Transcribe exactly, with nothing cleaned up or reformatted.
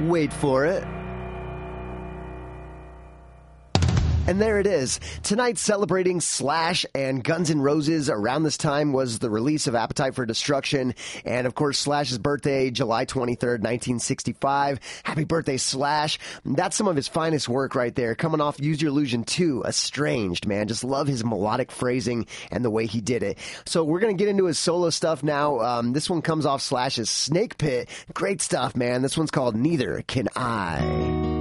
Wait for it. And there it is. Tonight, celebrating Slash and Guns N' Roses. Around this time was the release of Appetite for Destruction. And, of course, Slash's birthday, July twenty-third, nineteen sixty-five. Happy birthday, Slash. That's some of his finest work right there. Coming off Use Your Illusion two, Estranged, man. Just love his melodic phrasing and the way he did it. So we're going to get into his solo stuff now. Um, this one comes off Slash's Snake Pit. Great stuff, man. This one's called Neither Can I.